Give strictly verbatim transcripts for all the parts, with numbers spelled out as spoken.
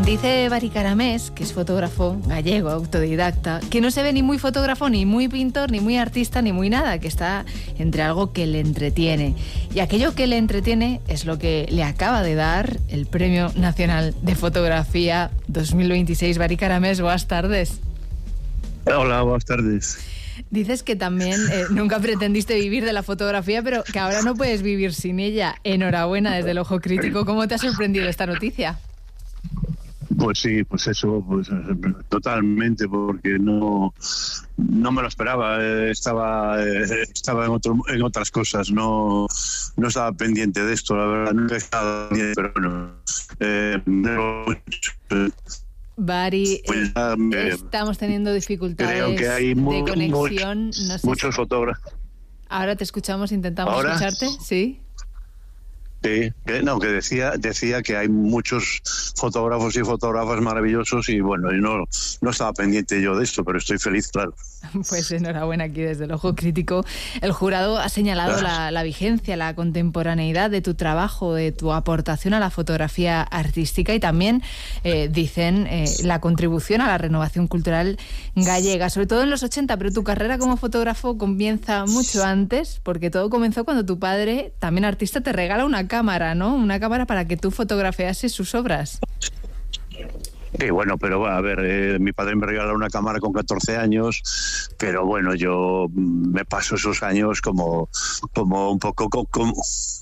Dice Bari Caramés, que es fotógrafo gallego, autodidacta, que no se ve ni muy fotógrafo, ni muy pintor, ni muy artista, ni muy nada, que está entre algo que le entretiene. Y aquello que le entretiene es lo que le acaba de dar el Premio Nacional de Fotografía dos mil veintiséis. Bari Caramés, buenas tardes. Hola, buenas tardes. Dices que también eh, nunca pretendiste vivir de la fotografía, pero que ahora no puedes vivir sin ella. Enhorabuena desde el Ojo Crítico. ¿Cómo te ha sorprendido esta noticia? Pues sí, pues eso, pues totalmente, porque no no me lo esperaba. Eh, estaba eh, estaba en otro, en otras cosas, no no estaba pendiente de esto, la verdad, no he estado pendiente, pero bueno. Eh, eh, Bari, pues, eh, eh, estamos teniendo dificultades creo que hay mu- de conexión. much- No sé muchos si... fotógrafos. Ahora te escuchamos, intentamos ¿Ahora? escucharte, ¿sí? Sí, que, no, que decía decía que hay muchos fotógrafos y fotógrafas maravillosos y bueno, y no, no estaba pendiente yo de esto, pero estoy feliz, claro. Pues enhorabuena aquí desde el Ojo Crítico. El jurado ha señalado la, la vigencia, la contemporaneidad de tu trabajo, de tu aportación a la fotografía artística y también, eh, dicen, eh, la contribución a la renovación cultural gallega, sobre todo en los ochenta, pero tu carrera como fotógrafo comienza mucho antes, porque todo comenzó cuando tu padre, también artista, te regala una cámara, ¿no? Una cámara para que tú fotografiases sus obras. Sí, bueno, pero a ver, eh, mi padre me regaló una cámara con catorce años, pero bueno, yo me paso esos años como, como un poco como... como...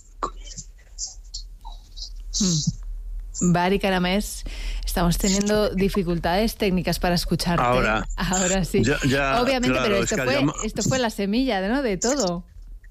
Hmm. Bari Caramés, estamos teniendo dificultades técnicas para escucharte. Ahora. Ahora sí. Ya, ya, Obviamente, claro, pero es esto que fue, llama- esto fue la semilla, ¿no? De todo.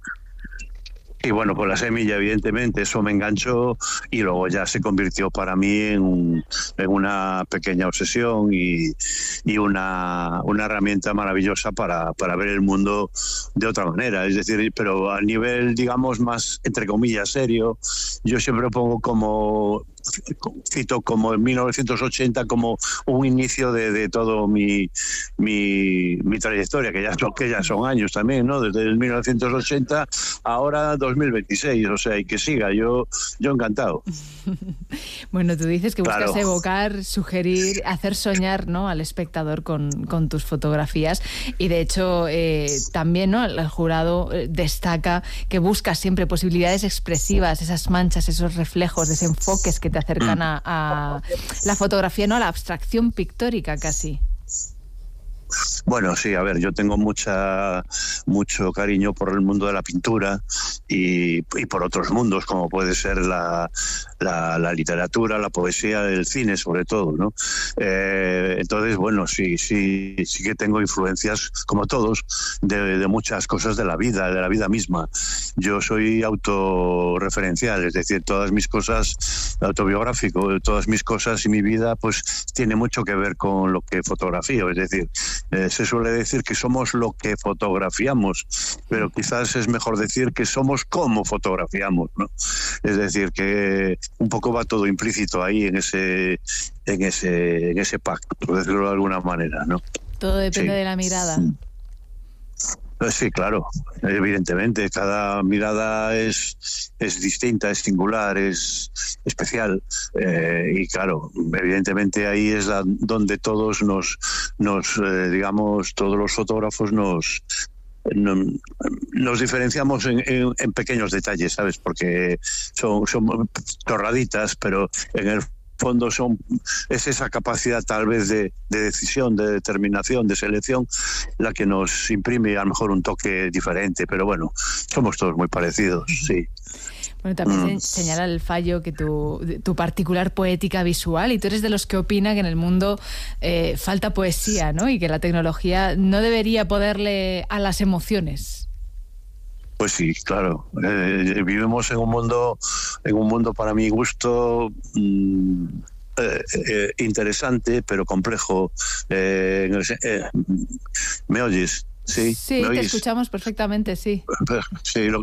Y bueno, pues la semilla, evidentemente, eso me enganchó y luego ya se convirtió para mí en, un, en una pequeña obsesión y, y una, una herramienta maravillosa para, para ver el mundo de otra manera. Es decir, pero a nivel, digamos, más, entre comillas, serio, yo siempre pongo como... cito como en mil novecientos ochenta como un inicio de, de todo mi, mi mi trayectoria, que ya son que ya son años también, ¿no? Desde el mil novecientos ochenta ahora dos mil veintiséis, o sea, y que siga, yo yo encantado. Bueno, tú dices que buscas Claro. evocar, sugerir, hacer soñar, ¿no?, al espectador con, con tus fotografías y de hecho eh, también, ¿no?, el jurado eh, destaca que buscas siempre posibilidades expresivas, esas manchas, esos reflejos, desenfoques que te acercan a, a la fotografía, ¿no?, a la abstracción pictórica casi. Bueno, sí, a ver, yo tengo mucha mucho cariño por el mundo de la pintura y, y por otros mundos, como puede ser la, la, la literatura, la poesía, el cine, sobre todo, ¿no? Eh, entonces, bueno, sí, sí, sí que tengo influencias, como todos, de, de muchas cosas de la vida, de la vida misma. Yo soy autorreferencial, es decir, todas mis cosas, autobiográfico, todas mis cosas y mi vida, pues tiene mucho que ver con lo que fotografío, es decir, Eh, se suele decir que somos lo que fotografiamos, pero quizás es mejor decir que somos como fotografiamos, ¿no? Es decir, que un poco va todo implícito ahí en ese en ese en ese pacto, por decirlo de alguna manera, ¿no? Todo depende Sí. de la mirada. Pues sí, claro, evidentemente, cada mirada es, es distinta, es singular, es especial, eh, y claro, evidentemente ahí es la, donde todos nos, nos eh, digamos, todos los fotógrafos nos, no, nos diferenciamos en, en, en pequeños detalles, ¿sabes? Porque son, son torraditas, pero en el fondo son es esa capacidad tal vez de, de decisión, de determinación, de selección, la que nos imprime a lo mejor un toque diferente, pero bueno, somos todos muy parecidos, sí. Bueno, también Mm. se señala el fallo que tu, tu particular poética visual, y tú eres de los que opina que en el mundo eh, falta poesía, ¿no? Y que la tecnología no debería poderle a las emociones. Pues sí, claro. Eh, vivimos en un mundo, en un mundo para mi gusto mmm, eh, eh, interesante, pero complejo. Eh, en el se- eh, ¿Me oyes? Sí, Sí, ¿me te oyes? escuchamos perfectamente, sí. Sí, lo,